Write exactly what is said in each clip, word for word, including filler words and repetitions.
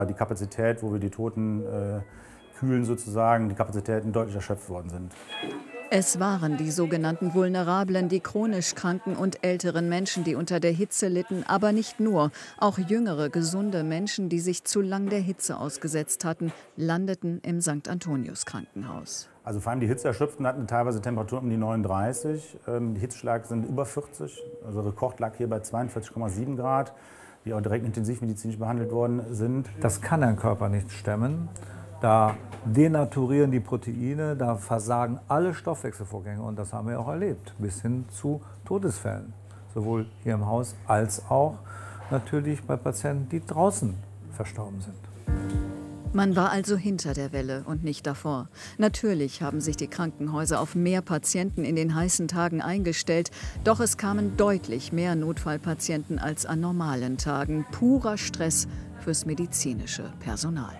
Die Kapazität, wo wir die Toten äh, kühlen sozusagen, die Kapazitäten deutlich erschöpft worden sind. Es waren die sogenannten Vulnerablen, die chronisch kranken und älteren Menschen, die unter der Hitze litten, aber nicht nur. Auch jüngere, gesunde Menschen, die sich zu lang der Hitze ausgesetzt hatten, landeten im Sankt Antonius Krankenhaus. Also vor allem die Hitzeerschöpften hatten teilweise Temperaturen um die neununddreißig, ähm, die Hitzschlag sind über vierzig, also Rekord lag hier bei zweiundvierzig Komma sieben Grad, die auch direkt intensivmedizinisch behandelt worden sind. Das kann ein Körper nicht stemmen. Da denaturieren die Proteine, da versagen alle Stoffwechselvorgänge und das haben wir auch erlebt, bis hin zu Todesfällen, sowohl hier im Haus als auch natürlich bei Patienten, die draußen verstorben sind. Man war also hinter der Welle und nicht davor. Natürlich haben sich die Krankenhäuser auf mehr Patienten in den heißen Tagen eingestellt, doch es kamen deutlich mehr Notfallpatienten als an normalen Tagen. Purer Stress fürs medizinische Personal.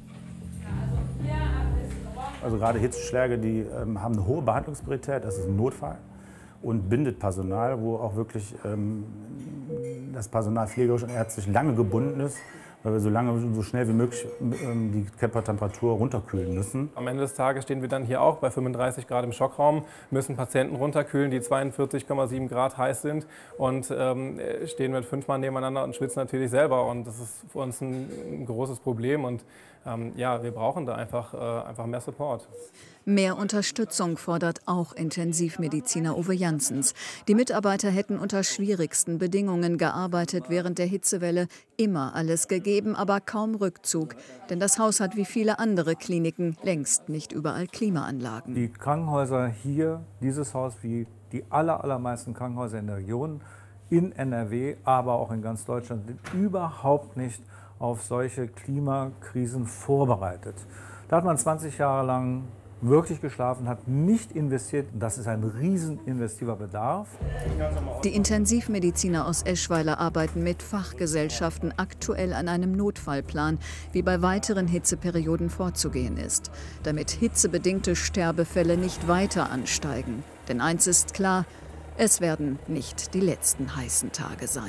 Also gerade Hitzeschläge, die ähm, haben eine hohe Behandlungspriorität, das ist ein Notfall und bindet Personal, wo auch wirklich ähm, das Personal pflegerisch und ärztlich lange gebunden ist, weil wir so lange, so schnell wie möglich ähm, die Körpertemperatur runterkühlen müssen. Am Ende des Tages stehen wir dann hier auch bei fünfunddreißig Grad im Schockraum, müssen Patienten runterkühlen, die zweiundvierzig Komma sieben Grad heiß sind und ähm, stehen mit fünfmal nebeneinander und schwitzen natürlich selber und das ist für uns ein, ein großes Problem und ähm, ja, wir brauchen da einfach, äh, einfach mehr Support. Mehr Unterstützung fordert auch Intensivmediziner Uwe Janssens. Die Mitarbeiter hätten unter schwierigsten Bedingungen gearbeitet während der Hitzewelle, immer alles gegeben, aber kaum Rückzug. Denn das Haus hat wie viele andere Kliniken längst nicht überall Klimaanlagen. Die Krankenhäuser hier, dieses Haus, wie die aller, allermeisten Krankenhäuser in der Region, in N R W, aber auch in ganz Deutschland, sind überhaupt nicht auf solche Klimakrisen vorbereitet. Da hat man zwanzig Jahre lang wirklich geschlafen, hat nicht investiert. Das ist ein riesen investiver Bedarf. Die Intensivmediziner aus Eschweiler arbeiten mit Fachgesellschaften aktuell an einem Notfallplan, wie bei weiteren Hitzeperioden vorzugehen ist, damit hitzebedingte Sterbefälle nicht weiter ansteigen. Denn eins ist klar, es werden nicht die letzten heißen Tage sein.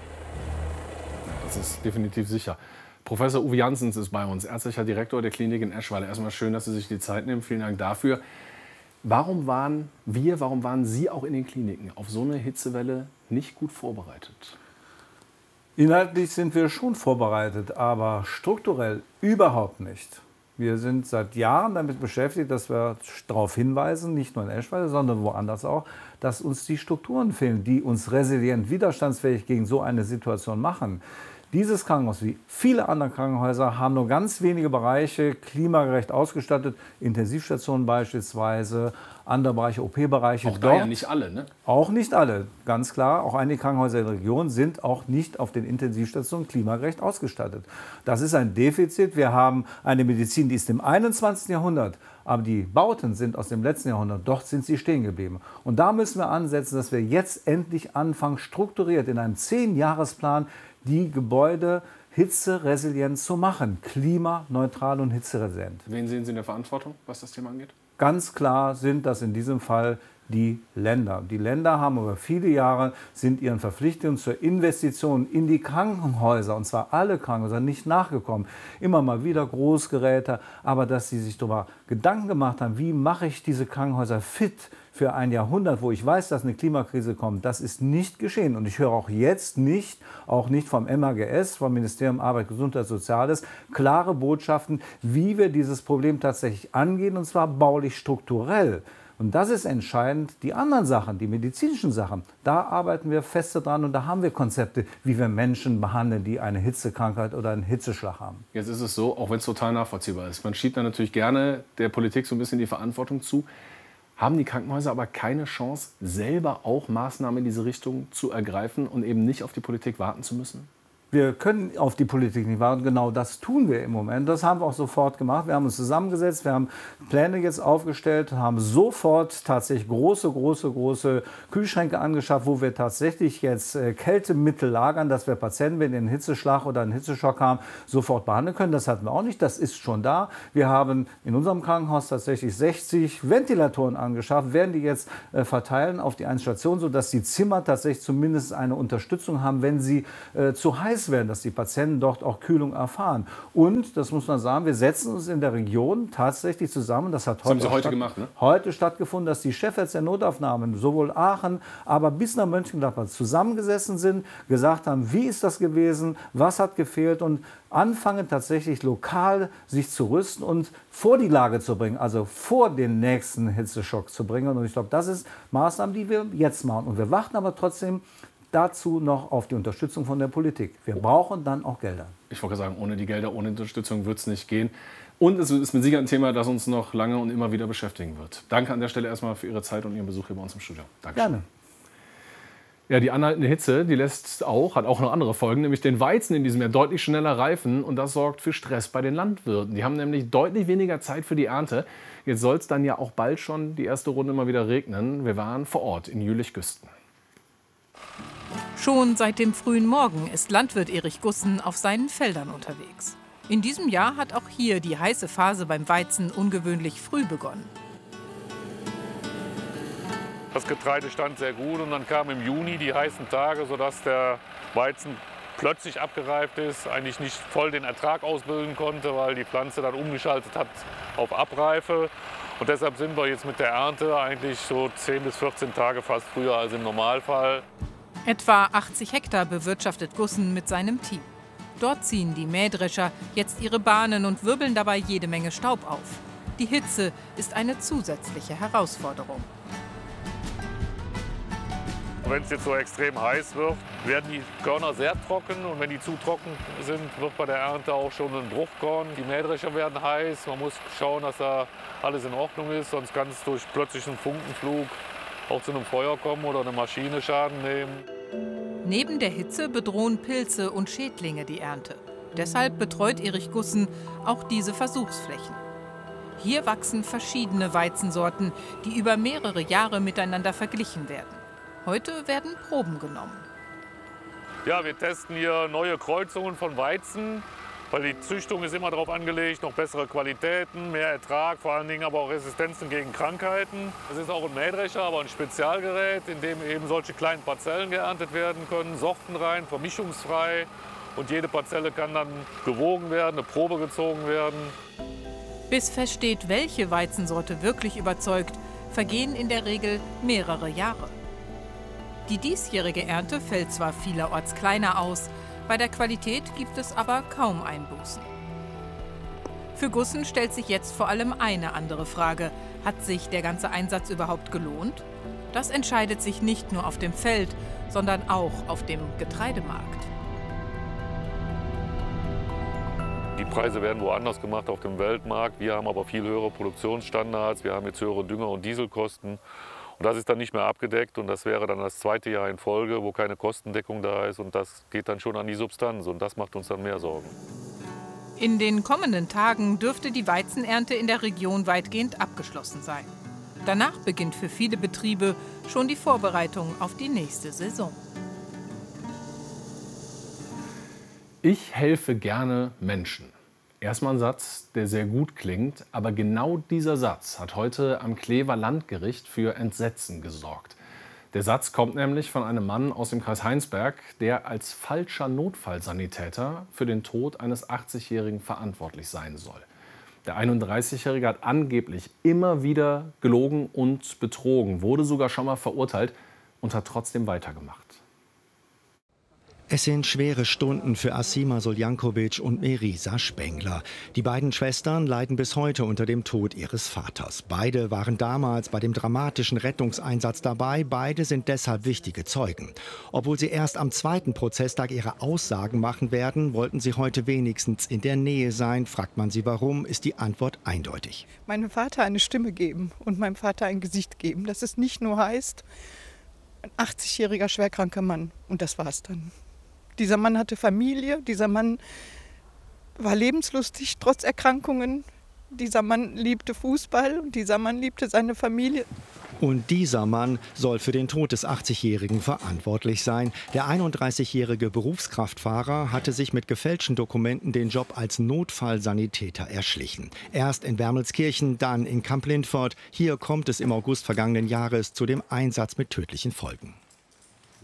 Das ist definitiv sicher. Professor Uwe Janssens ist bei uns, ärztlicher Direktor der Klinik in Eschweiler. Erstmal schön, dass Sie sich die Zeit nehmen. Vielen Dank dafür. Warum waren wir, warum waren Sie auch in den Kliniken auf so eine Hitzewelle nicht gut vorbereitet? Inhaltlich sind wir schon vorbereitet, aber strukturell überhaupt nicht. Wir sind seit Jahren damit beschäftigt, dass wir darauf hinweisen, nicht nur in Eschweiler, sondern woanders auch, dass uns die Strukturen fehlen, die uns resilient, widerstandsfähig gegen so eine Situation machen. Dieses Krankenhaus, wie viele andere Krankenhäuser, haben nur ganz wenige Bereiche klimagerecht ausgestattet. Intensivstationen beispielsweise, andere Bereiche, O P-Bereiche. Auch da ja nicht alle, ne? Auch nicht alle, ganz klar. Auch einige Krankenhäuser in der Region sind auch nicht auf den Intensivstationen klimagerecht ausgestattet. Das ist ein Defizit. Wir haben eine Medizin, die ist im einundzwanzigsten Jahrhundert. Aber die Bauten sind aus dem letzten Jahrhundert. Dort sind sie stehen geblieben. Und da müssen wir ansetzen, dass wir jetzt endlich anfangen, strukturiert in einem zehn-Jahres-Plan die Gebäude hitzeresilient zu machen, klimaneutral und hitzeresilient. Wen sehen Sie in der Verantwortung, was das Thema angeht? Ganz klar sind das in diesem Fall die Länder. Die Länder haben über viele Jahre sind ihren Verpflichtungen zur Investition in die Krankenhäuser, und zwar alle Krankenhäuser, nicht nachgekommen. Immer mal wieder Großgeräte, aber dass sie sich darüber Gedanken gemacht haben, wie mache ich diese Krankenhäuser fit für ein Jahrhundert, wo ich weiß, dass eine Klimakrise kommt, das ist nicht geschehen. Und ich höre auch jetzt nicht, auch nicht vom M A G S, vom Ministerium Arbeit, Gesundheit, Soziales, klare Botschaften, wie wir dieses Problem tatsächlich angehen, und zwar baulich strukturell. Und das ist entscheidend. Die anderen Sachen, die medizinischen Sachen, da arbeiten wir feste dran und da haben wir Konzepte, wie wir Menschen behandeln, die eine Hitzekrankheit oder einen Hitzeschlag haben. Jetzt ist es so, auch wenn es total nachvollziehbar ist, man schiebt dann natürlich gerne der Politik so ein bisschen die Verantwortung zu. Haben die Krankenhäuser aber keine Chance, selber auch Maßnahmen in diese Richtung zu ergreifen und eben nicht auf die Politik warten zu müssen? Wir können auf die Politik nicht warten. Genau das tun wir im Moment. Das haben wir auch sofort gemacht. Wir haben uns zusammengesetzt, wir haben Pläne jetzt aufgestellt, haben sofort tatsächlich große, große, große Kühlschränke angeschafft, wo wir tatsächlich jetzt äh, Kältemittel lagern, dass wir Patienten, wenn die einen Hitzeschlag oder einen Hitzeschock haben, sofort behandeln können. Das hatten wir auch nicht. Das ist schon da. Wir haben in unserem Krankenhaus tatsächlich sechzig Ventilatoren angeschafft, werden die jetzt äh, verteilen auf die einzelnen Stationen, sodass die Zimmer tatsächlich zumindest eine Unterstützung haben, wenn sie äh, zu heiß gewiss werden, dass die Patienten dort auch Kühlung erfahren. Und, das muss man sagen, wir setzen uns in der Region tatsächlich zusammen. Das hat Das haben heute, Sie heute statt, gemacht, ne? heute stattgefunden, dass die Chefärzte der Notaufnahmen, sowohl Aachen, aber bis nach Mönchengladbach zusammengesessen sind, gesagt haben, wie ist das gewesen, was hat gefehlt und anfangen tatsächlich lokal sich zu rüsten und vor die Lage zu bringen, also vor den nächsten Hitzeschock zu bringen. Und ich glaube, das ist Maßnahmen, die wir jetzt machen. Und wir warten aber trotzdem dazu noch auf die Unterstützung von der Politik. Wir brauchen dann auch Gelder. Ich wollte sagen, ohne die Gelder, ohne Unterstützung wird es nicht gehen. Und es ist mit Sicherheit ein Thema, das uns noch lange und immer wieder beschäftigen wird. Danke an der Stelle erstmal für Ihre Zeit und Ihren Besuch hier bei uns im Studio. Dankeschön. Gerne. Ja, die anhaltende Hitze, die lässt auch, hat auch noch andere Folgen, nämlich den Weizen in diesem Jahr deutlich schneller reifen und das sorgt für Stress bei den Landwirten. Die haben nämlich deutlich weniger Zeit für die Ernte. Jetzt soll es dann ja auch bald schon die erste Runde mal wieder regnen. Wir waren vor Ort in Jülich-Güsten. Schon seit dem frühen Morgen ist Landwirt Erich Gussen auf seinen Feldern unterwegs. In diesem Jahr hat auch hier die heiße Phase beim Weizen ungewöhnlich früh begonnen. Das Getreide stand sehr gut und dann kamen im Juni die heißen Tage, sodass der Weizen plötzlich abgereift ist, eigentlich nicht voll den Ertrag ausbilden konnte, weil die Pflanze dann umgeschaltet hat auf Abreife. Und deshalb sind wir jetzt mit der Ernte eigentlich so zehn bis vierzehn Tage fast früher als im Normalfall. Etwa achtzig Hektar bewirtschaftet Gussen mit seinem Team. Dort ziehen die Mähdrescher jetzt ihre Bahnen und wirbeln dabei jede Menge Staub auf. Die Hitze ist eine zusätzliche Herausforderung. Wenn es jetzt so extrem heiß wird, werden die Körner sehr trocken und wenn die zu trocken sind, wird bei der Ernte auch schon ein Bruchkorn. Die Mähdrescher werden heiß, man muss schauen, dass da alles in Ordnung ist, sonst kann es durch plötzlichen Funkenflug auch zu einem Feuer kommen oder eine Maschine Schaden nehmen. Neben der Hitze bedrohen Pilze und Schädlinge die Ernte. Deshalb betreut Erich Gussen auch diese Versuchsflächen. Hier wachsen verschiedene Weizensorten, die über mehrere Jahre miteinander verglichen werden. Heute werden Proben genommen. Ja, wir testen hier neue Kreuzungen von Weizen, weil die Züchtung ist immer darauf angelegt, noch bessere Qualitäten, mehr Ertrag, vor allen Dingen aber auch Resistenzen gegen Krankheiten. Es ist auch ein Mähdrescher, aber ein Spezialgerät, in dem eben solche kleinen Parzellen geerntet werden können, sortenrein, vermischungsfrei. Und jede Parzelle kann dann gewogen werden, eine Probe gezogen werden. Bis feststeht, welche Weizensorte wirklich überzeugt, vergehen in der Regel mehrere Jahre. Die diesjährige Ernte fällt zwar vielerorts kleiner aus, bei der Qualität gibt es aber kaum Einbußen. Für Gussen stellt sich jetzt vor allem eine andere Frage. Hat sich der ganze Einsatz überhaupt gelohnt? Das entscheidet sich nicht nur auf dem Feld, sondern auch auf dem Getreidemarkt. Die Preise werden woanders gemacht auf dem Weltmarkt. Wir haben aber viel höhere Produktionsstandards, wir haben jetzt höhere Dünger- und Dieselkosten. Und das ist dann nicht mehr abgedeckt und das wäre dann das zweite Jahr in Folge, wo keine Kostendeckung da ist und das geht dann schon an die Substanz und das macht uns dann mehr Sorgen. In den kommenden Tagen dürfte die Weizenernte in der Region weitgehend abgeschlossen sein. Danach beginnt für viele Betriebe schon die Vorbereitung auf die nächste Saison. Ich helfe gerne Menschen. Erstmal ein Satz, der sehr gut klingt, aber genau dieser Satz hat heute am Clever Landgericht für Entsetzen gesorgt. Der Satz kommt nämlich von einem Mann aus dem Kreis Heinsberg, der als falscher Notfallsanitäter für den Tod eines achtzigjährigen verantwortlich sein soll. Der einunddreißigjährige hat angeblich immer wieder gelogen und betrogen, wurde sogar schon mal verurteilt und hat trotzdem weitergemacht. Es sind schwere Stunden für Asima Soljankovic und Merisa Spengler. Die beiden Schwestern leiden bis heute unter dem Tod ihres Vaters. Beide waren damals bei dem dramatischen Rettungseinsatz dabei. Beide sind deshalb wichtige Zeugen. Obwohl sie erst am zweiten Prozesstag ihre Aussagen machen werden, wollten sie heute wenigstens in der Nähe sein. Fragt man sie warum, ist die Antwort eindeutig. Meinem Vater eine Stimme geben und meinem Vater ein Gesicht geben. Dass es nicht nur heißt, ein achtzigjähriger schwerkranker Mann. Und das war's dann. Dieser Mann hatte Familie, dieser Mann war lebenslustig, trotz Erkrankungen. Dieser Mann liebte Fußball und dieser Mann liebte seine Familie. Und dieser Mann soll für den Tod des achtzigjährigen verantwortlich sein. Der einunddreißigjährige Berufskraftfahrer hatte sich mit gefälschten Dokumenten den Job als Notfallsanitäter erschlichen. Erst in Wermelskirchen, dann in Kamp-Lindfort. Hier kommt es im August vergangenen Jahres zu dem Einsatz mit tödlichen Folgen.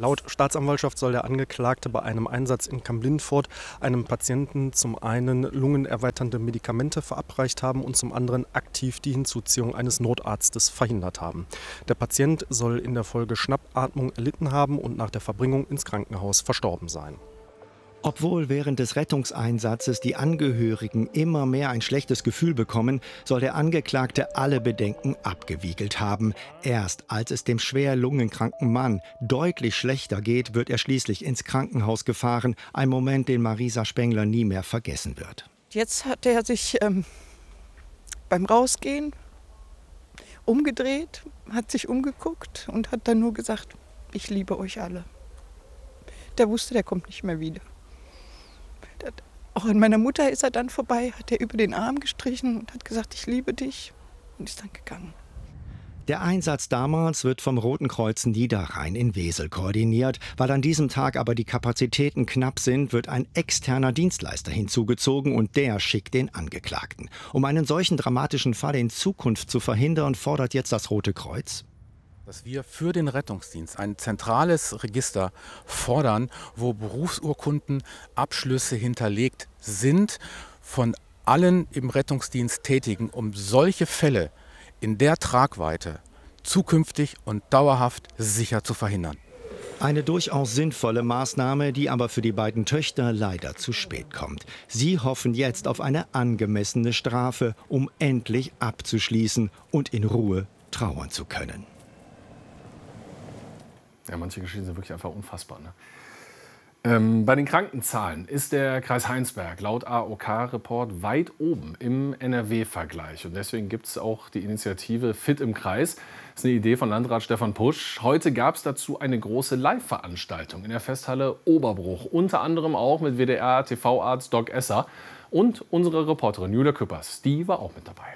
Laut Staatsanwaltschaft soll der Angeklagte bei einem Einsatz in Kamp-Lintfort einem Patienten zum einen lungenerweiternde Medikamente verabreicht haben und zum anderen aktiv die Hinzuziehung eines Notarztes verhindert haben. Der Patient soll in der Folge Schnappatmung erlitten haben und nach der Verbringung ins Krankenhaus verstorben sein. Obwohl während des Rettungseinsatzes die Angehörigen immer mehr ein schlechtes Gefühl bekommen, soll der Angeklagte alle Bedenken abgewiegelt haben. Erst als es dem schwer lungenkranken Mann deutlich schlechter geht, wird er schließlich ins Krankenhaus gefahren. Ein Moment, den Marisa Spengler nie mehr vergessen wird. Jetzt hat er sich ähm, beim Rausgehen umgedreht, hat sich umgeguckt und hat dann nur gesagt, ich liebe euch alle. Der wusste, der kommt nicht mehr wieder. Auch an meiner Mutter ist er dann vorbei, hat er über den Arm gestrichen und hat gesagt, ich liebe dich, und ist dann gegangen. Der Einsatz damals wird vom Roten Kreuz Niederrhein in Wesel koordiniert. Weil an diesem Tag aber die Kapazitäten knapp sind, wird ein externer Dienstleister hinzugezogen und der schickt den Angeklagten. Um einen solchen dramatischen Fall in Zukunft zu verhindern, fordert jetzt das Rote Kreuz, dass wir für den Rettungsdienst ein zentrales Register fordern, wo Berufsurkunden, Abschlüsse hinterlegt sind von allen im Rettungsdienst Tätigen, um solche Fälle in der Tragweite zukünftig und dauerhaft sicher zu verhindern. Eine durchaus sinnvolle Maßnahme, die aber für die beiden Töchter leider zu spät kommt. Sie hoffen jetzt auf eine angemessene Strafe, um endlich abzuschließen und in Ruhe trauern zu können. Ja, manche Geschichten sind wirklich einfach unfassbar. Ne? Ähm, bei den Krankenzahlen ist der Kreis Heinsberg laut A O K-Report weit oben im N R W-Vergleich. Und deswegen gibt es auch die Initiative Fit im Kreis. Das ist eine Idee von Landrat Stefan Pusch. Heute gab es dazu eine große Live-Veranstaltung in der Festhalle Oberbruch. Unter anderem auch mit W D R-T V-Arzt Doc Esser. Und unsere Reporterin Julia Küppers, die war auch mit dabei.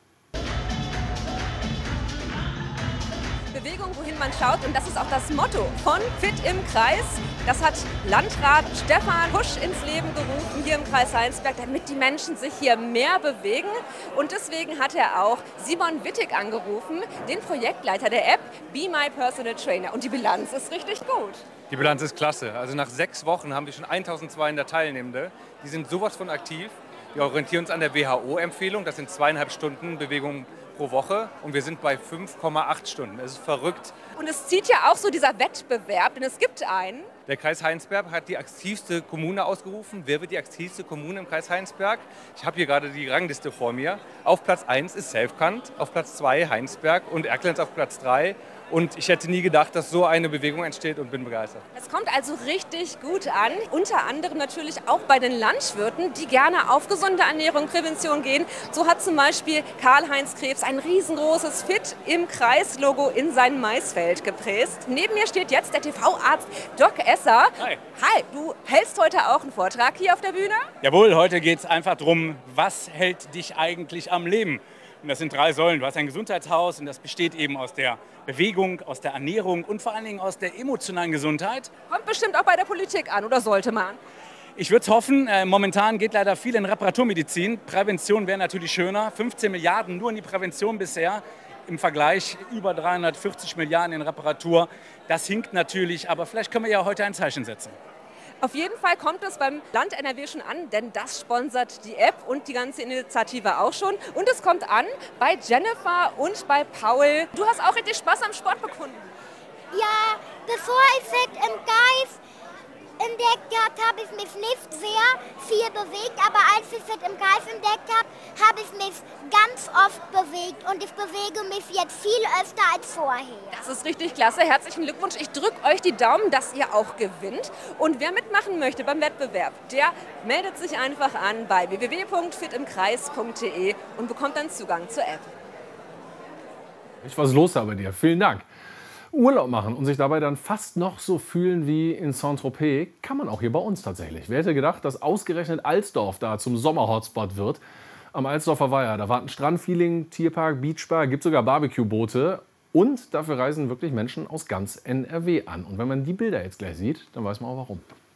Bewegung, wohin man schaut. Und das ist auch das Motto von Fit im Kreis. Das hat Landrat Stefan Pusch ins Leben gerufen hier im Kreis Heinsberg, damit die Menschen sich hier mehr bewegen. Und deswegen hat er auch Simon Wittig angerufen, den Projektleiter der App Be My Personal Trainer. Und die Bilanz ist richtig gut. Die Bilanz ist klasse. Also nach sechs Wochen haben wir schon eintausendzweihundert Teilnehmende. Die sind sowas von aktiv. Wir orientieren uns an der W H O-Empfehlung. Das sind zweieinhalb Stunden Bewegung pro Woche und wir sind bei fünf Komma acht Stunden. Das ist verrückt. Und es zieht ja auch so dieser Wettbewerb, denn es gibt einen. Der Kreis Heinsberg hat die aktivste Kommune ausgerufen. Wer wird die aktivste Kommune im Kreis Heinsberg? Ich habe hier gerade die Rangliste vor mir. Auf Platz eins ist Selfkant, auf Platz zwei Heinsberg und Erkelenz auf Platz drei. Und ich hätte nie gedacht, dass so eine Bewegung entsteht und bin begeistert. Es kommt also richtig gut an. Unter anderem natürlich auch bei den Landwirten, die gerne auf gesunde Ernährung, Prävention gehen. So hat zum Beispiel Karl-Heinz Krebs ein riesengroßes Fit im Kreis-Logo in sein Maisfeld gepresst. Neben mir steht jetzt der T V-Arzt Doc Esser. Hi. Hi, du hältst heute auch einen Vortrag hier auf der Bühne? Jawohl, heute geht es einfach darum, was hält dich eigentlich am Leben? Und das sind drei Säulen. Du hast ein Gesundheitshaus und das besteht eben aus der Bewegung, aus der Ernährung und vor allen Dingen aus der emotionalen Gesundheit. Kommt bestimmt auch bei der Politik an, oder sollte man? Ich würde es hoffen. Äh, momentan geht leider viel in Reparaturmedizin. Prävention wäre natürlich schöner. fünfzehn Milliarden nur in die Prävention bisher. Im Vergleich über dreihundertvierzig Milliarden in Reparatur. Das hinkt natürlich, aber vielleicht können wir ja heute ein Zeichen setzen. Auf jeden Fall kommt es beim Land N R W schon an, denn das sponsert die App und die ganze Initiative auch schon. Und es kommt an bei Jennifer und bei Paul. Du hast auch richtig Spaß am Sport bekunden. Ja, bevor ich Fit im Geist entdeckt habe, habe ich mich nicht sehr viel bewegt. Aber als ich Fit im Geist entdeckt habe, habe ich mich ganz oft bewegt. Und ich bewege mich jetzt viel öfter als vorher. Das ist richtig klasse. Herzlichen Glückwunsch. Ich drücke euch die Daumen, dass ihr auch gewinnt. Und wer mitmachen möchte beim Wettbewerb, der meldet sich einfach an bei w w w punkt fit im kreis punkt d e und bekommt dann Zugang zur App. Ich was los da bei dir. Vielen Dank. Urlaub machen und sich dabei dann fast noch so fühlen wie in Saint-Tropez, kann man auch hier bei uns tatsächlich. Wer hätte gedacht, dass ausgerechnet Alsdorf da zum Sommer-Hotspot wird? Am Alsdorfer Weiher, da warten Strandfeeling, Tierpark, Beachbar, gibt sogar Barbecue-Boote. Und dafür reisen wirklich Menschen aus ganz N R W an. Und wenn man die Bilder jetzt gleich sieht, dann weiß man auch warum.